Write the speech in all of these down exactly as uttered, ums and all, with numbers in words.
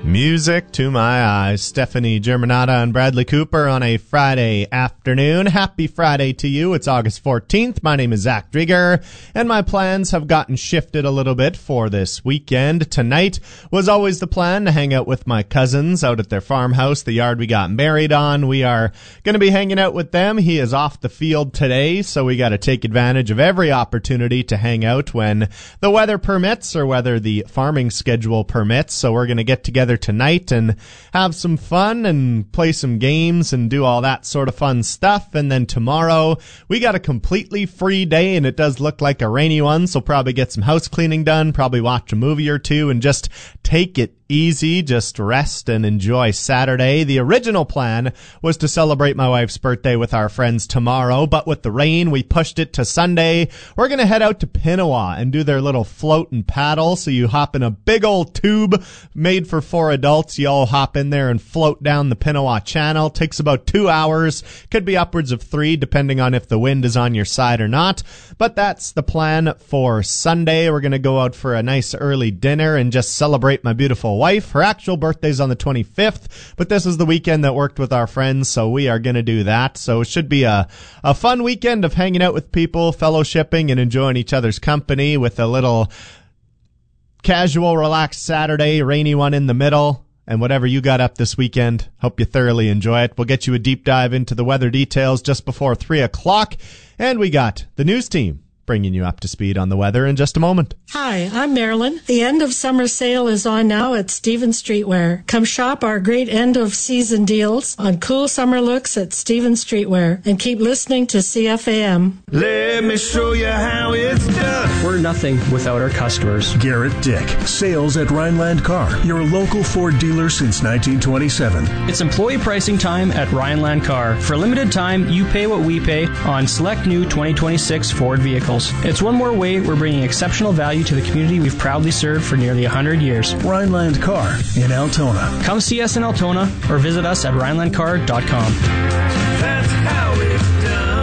Music to my eyes. Stephanie Germanata and Bradley Cooper on a Friday afternoon. Happy Friday to you. It's August fourteenth. My name is Zach Drieger, and my plans have gotten shifted a little bit for this weekend. Tonight was always the plan to hang out with my cousins out at their farmhouse, the yard we got married on. We are going to be hanging out with them. He is off the field today, so we got to take advantage of every opportunity to hang out when the weather permits or whether the farming schedule permits. So we're going to get together tonight and have some fun and play some games and do all that sort of fun stuff. And then tomorrow we got a completely free day, and it does look like a rainy one, so probably get some house cleaning done, probably watch a movie or two and just take it easy, just rest and enjoy Saturday. The original plan was to celebrate my wife's birthday with our friends tomorrow, but with the rain, we pushed it to Sunday. We're going to head out to Pinawa and do their little float and paddle. So you hop in a big old tube made for four adults. You all hop in there and float down the Pinawa Channel. Takes about two hours. Could be upwards of three, depending on if the wind is on your side or not. But that's the plan for Sunday. We're going to go out for a nice early dinner and just celebrate my beautiful wife. Her actual birthday's on the twenty-fifth, but this is the weekend that worked with our friends, so we are going to do that. So it should be a, a fun weekend of hanging out with people, fellowshipping, and enjoying each other's company with a little casual, relaxed Saturday, rainy one in the middle. And whatever you got up this weekend, hope you thoroughly enjoy it. We'll get you a deep dive into the weather details just before three o'clock. And we got the news team bringing you up to speed on the weather in just a moment. Hi, I'm Marilyn. The end of summer sale is on now at Stevens Streetwear. Come shop our great end of season deals on cool summer looks at Stevens Streetwear and keep listening to C F A M. Let me show you how it's done. We're nothing without our customers. Garrett Dick, sales at Rhineland Car, your local Ford dealer since nineteen twenty-seven. It's employee pricing time at Rhineland Car. For a limited time, you pay what we pay on select new twenty twenty-six Ford vehicles. It's one more way we're bringing exceptional value to the community we've proudly served for nearly one hundred years. Rhineland Car in Altona. Come see us in Altona or visit us at rhineland car dot com. That's how it's done.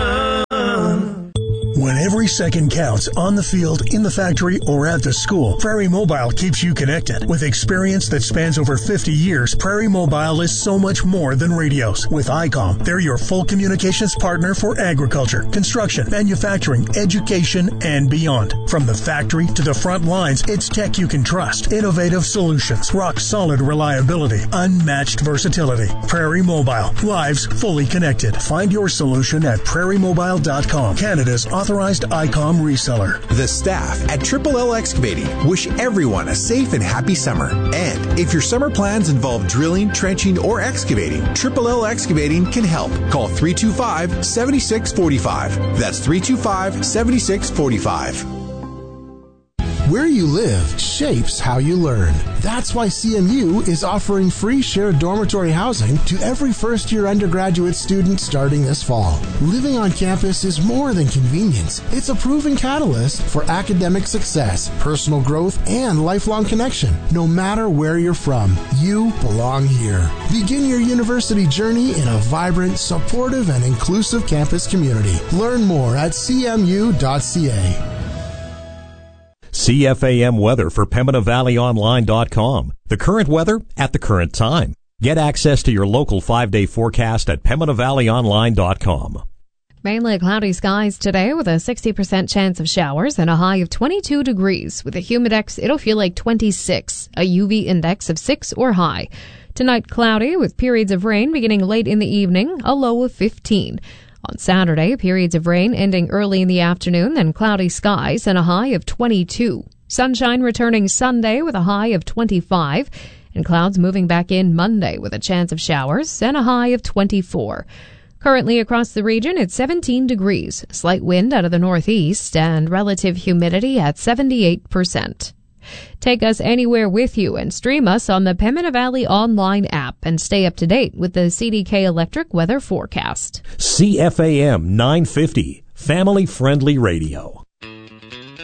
When every second counts on the field, in the factory, or at the school, Prairie Mobile keeps you connected. With experience that spans over fifty years, Prairie Mobile is so much more than radios. With I COM, they're your full communications partner for agriculture, construction, manufacturing, education, and beyond. From the factory to the front lines, it's tech you can trust. Innovative solutions, rock-solid reliability, unmatched versatility. Prairie Mobile, lives fully connected. Find your solution at prairie mobile dot com, Canada's authorized I COM reseller. The staff at Triple L Excavating wish everyone a safe and happy summer. And if your summer plans involve drilling, trenching, or excavating, Triple L Excavating can help. Call three two five, seven six four five. That's three two five, seven six four five. Where you live shapes how you learn. That's why C M U is offering free shared dormitory housing to every first-year undergraduate student starting this fall. Living on campus is more than convenience. It's a proven catalyst for academic success, personal growth, and lifelong connection. No matter where you're from, you belong here. Begin your university journey in a vibrant, supportive, and inclusive campus community. Learn more at c m u dot c a. C F A M weather for Pembina Valley Online dot com. The current weather at the current time. Get access to your local five-day forecast at Pembina Valley Online dot com. Mainly cloudy skies today with a sixty percent chance of showers and a high of twenty-two degrees. With a humidex, it'll feel like twenty-six, a U V index of six or high. Tonight, cloudy with periods of rain beginning late in the evening, a low of fifteen. On Saturday, periods of rain ending early in the afternoon, then cloudy skies and a high of twenty-two. Sunshine returning Sunday with a high of twenty-five, and clouds moving back in Monday with a chance of showers and a high of twenty-four. Currently across the region, it's seventeen degrees, slight wind out of the northeast, and relative humidity at seventy-eight percent. Take us anywhere with you and stream us on the Pembina Valley Online app and stay up to date with the C D K Electric weather forecast. C F A M nine fifty, family-friendly radio.